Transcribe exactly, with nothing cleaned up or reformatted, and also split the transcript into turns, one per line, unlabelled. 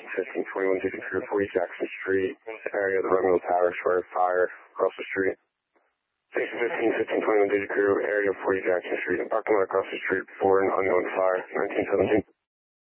fifteen twenty-one Digit Crew, forty Jackson Street, area of the Romulo Tower, short of fire across the street. Station fifteen, fifteen twenty-one Digit Crew, area of forty Jackson Street, parking lot across the street for an unknown fire, nineteen seventeen.